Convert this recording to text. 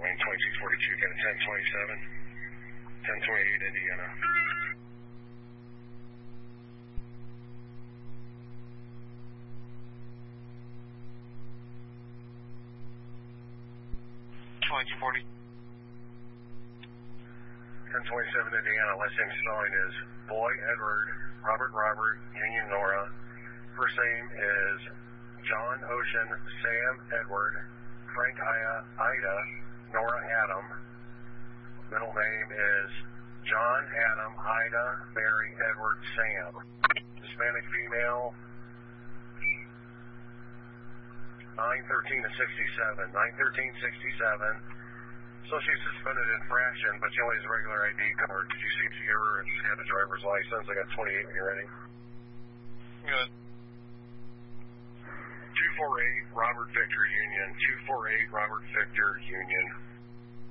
Wayne 2642, got a 1027, 1028 Indiana. $22.40. 1027 Indiana, last name spelling is Boy Edward, Robert, Union Nora. First name is John Ocean, Sam Edward, Frank Ida, Nora Adam. Middle name is John Adam, Ida, Mary, Edward, Sam. Hispanic female, 913 to 67, 913-67. So she's suspended infraction, but she only has a regular ID card. Did you see if she ever had a driver's license? I got 28 when you're ready. Good. 248 Robert Victor Union, 248 Robert Victor Union.